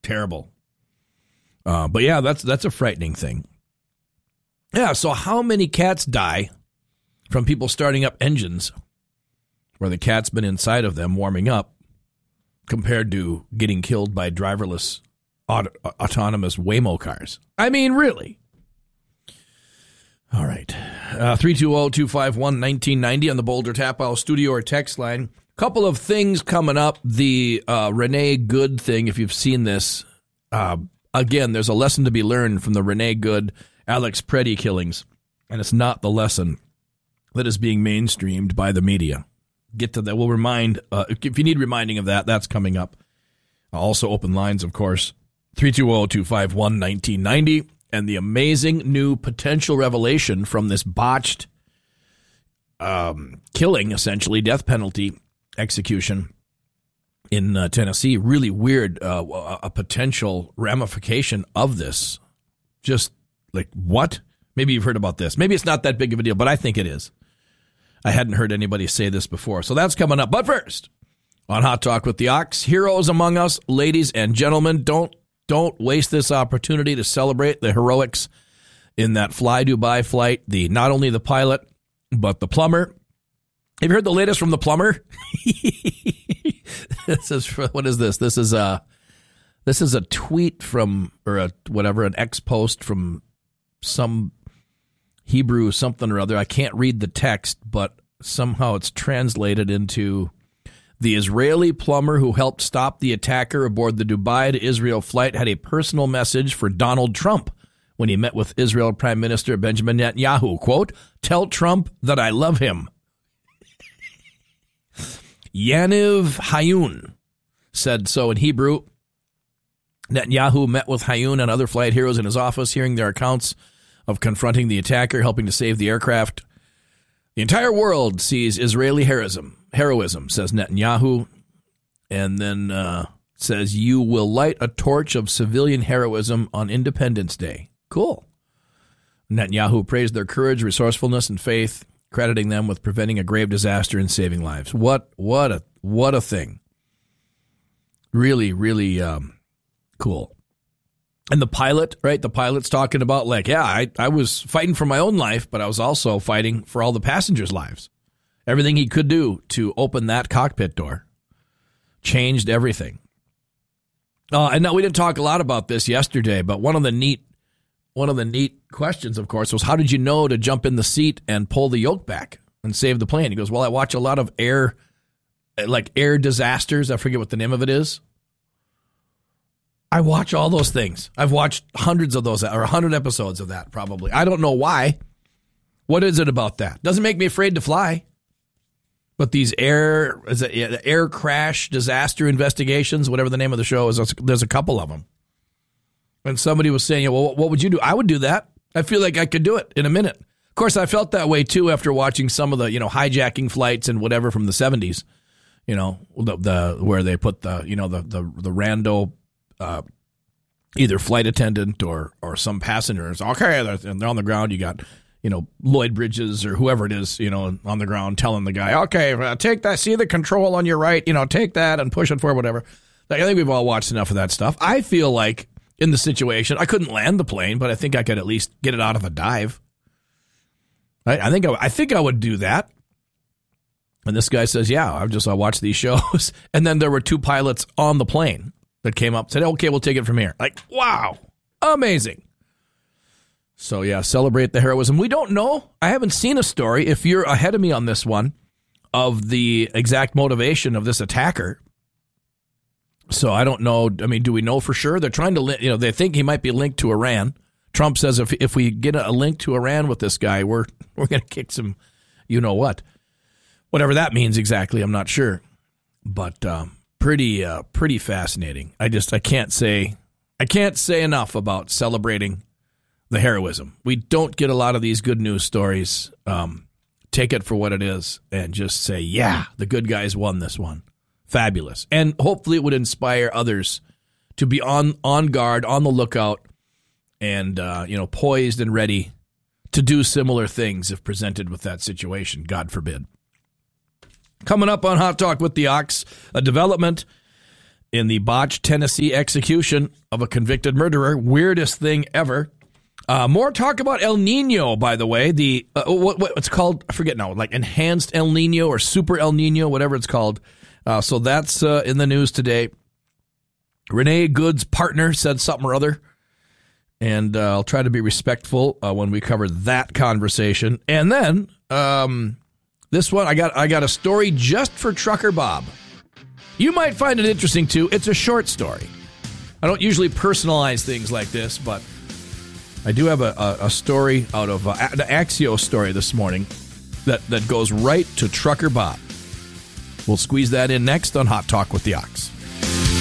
Terrible. But yeah, that's a frightening thing. Yeah, so how many cats die from people starting up engines where the cat's been inside of them warming up compared to getting killed by driverless autonomous Waymo cars? I mean, really? All right. 320-251-1990 on the Boulder Tap House studio or text line. Couple of things coming up. The Renee Good thing, if you've seen this, again, there's a lesson to be learned from the Renee Good, Alex Preddy killings, and it's not the lesson that is being mainstreamed by the media. Get to that. We'll remind, if you need reminding of that, that's coming up. Also open lines, of course, 320-251-1990. And the amazing new potential revelation from this botched killing, essentially, death penalty execution in Tennessee. Really weird, a potential ramification of this. Just like, what? Maybe you've heard about this. Maybe it's not that big of a deal, but I think it is. I hadn't heard anybody say this before. So that's coming up. But first, on Hot Talk with the Ox, heroes among us, ladies and gentlemen, don't waste this opportunity to celebrate the heroics in that Fly Dubai flight. Not only the pilot, but the plumber. Have you heard the latest from the plumber? What is this? This is a tweet from, or an X post from some Hebrew something or other. I can't read the text, but somehow it's translated into: the Israeli plumber who helped stop the attacker aboard the Dubai to Israel flight had a personal message for Donald Trump when he met with Israel Prime Minister Benjamin Netanyahu. Quote, "Tell Trump that I love him." Yaniv Hayun said so in Hebrew. Netanyahu met with Hayun and other flight heroes in his office, hearing their accounts of confronting the attacker, helping to save the aircraft. The entire world sees Israeli heroism, says Netanyahu, and then says, "You will light a torch of civilian heroism on Independence Day." Cool. Netanyahu praised their courage, resourcefulness, and faith, crediting them with preventing a grave disaster and saving lives. What a thing. Really, really cool. And the pilot, right? The pilot's talking about, like, yeah, I was fighting for my own life, but I was also fighting for all the passengers' lives. Everything he could do to open that cockpit door changed everything. And now we didn't talk a lot about this yesterday, but one of the neat questions, of course, was how did you know to jump in the seat and pull the yoke back and save the plane? He goes, well, I watch a lot of air disasters. I forget what the name of it is. I watch all those things. I've watched hundreds of those, or 100 episodes of that, probably. I don't know why. What is it about that? Doesn't make me afraid to fly. But these air crash disaster investigations, whatever the name of the show is, there's a couple of them. And somebody was saying, well, what would you do? I would do that. I feel like I could do it in a minute. Of course, I felt that way, too, after watching some of the, hijacking flights and whatever from the 70s, where they put the rando, either flight attendant or some passengers. Okay, they're on the ground. You got, Lloyd Bridges or whoever it is, on the ground telling the guy, okay, take that, see the control on your right, take that and push it forward, whatever. I think we've all watched enough of that stuff. I feel like in the situation, I couldn't land the plane, but I think I could at least get it out of a dive. Right? I think I would do that. And this guy says, yeah, I watch these shows. And then there were two pilots on the plane that came up and said, okay, we'll take it from here. Like, wow, amazing. So, yeah, celebrate the heroism. We don't know. I haven't seen a story, if you're ahead of me on this one, of the exact motivation of this attacker. So I don't know. I mean, do we know for sure? They're trying to, they think he might be linked to Iran. Trump says if we get a link to Iran with this guy, we're going to kick some, what. Whatever that means exactly, I'm not sure. But pretty fascinating. I can't say enough about celebrating the heroism. We don't get a lot of these good news stories. Take it for what it is and just say, yeah, the good guys won this one. Fabulous. And hopefully it would inspire others to be on guard, on the lookout, and poised and ready to do similar things if presented with that situation, God forbid. Coming up on Hot Talk with the Ox, a development in the botched Tennessee execution of a convicted murderer. Weirdest thing ever. More talk about El Nino, by the way. The what's called, I forget now, like enhanced El Nino or super El Nino, whatever it's called. So that's in the news today. Renee Good's partner said something or other, and I'll try to be respectful when we cover that conversation. And then this one, I got a story just for Trucker Bob. You might find it interesting too. It's a short story. I don't usually personalize things like this, but I do have a story out of the Axios story this morning that goes right to Trucker Bob. We'll squeeze that in next on Hot Talk with the Ox.